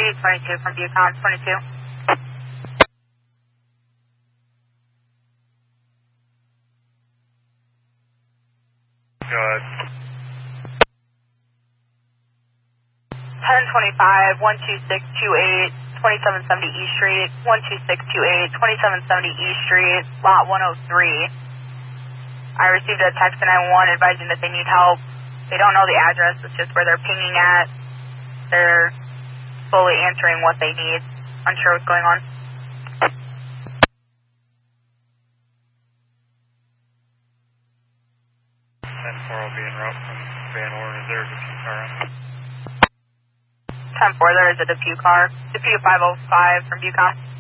3822 from Bucom, 22. Go ahead. 1025, 12628, 2770 East Street, 12628, 2770 East Street, lot 103. I received a text in 911 advising that they need help. They don't know the address, it's just where they're pinging at. They're slowly answering what they need. Unsure what's going on. 10-4 will be en route from Van Orn. There's a few car on. 10-4, there is a Depew car. Depew 505 from Bucom.